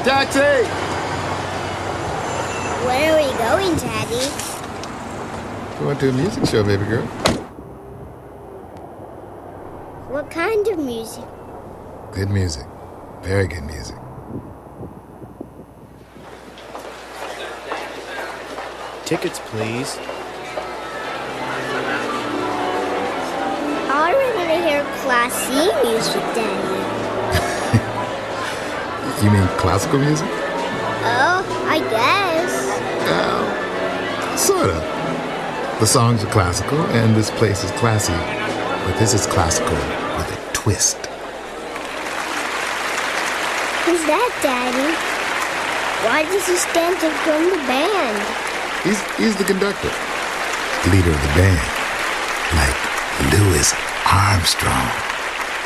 Taxi! Where are we going, Daddy? Going to a music show, baby girl. What kind of music? Good music. Very good music. Tickets, please. I want to hear Class C music, Daddy. You mean classical music? Oh, I guess. Sort of. The songs are classical, and this place is classy. But this is classical with a twist. Who's that, Daddy? Why does he stand to from the band? He's the conductor. Leader of the band. Like Louis Armstrong.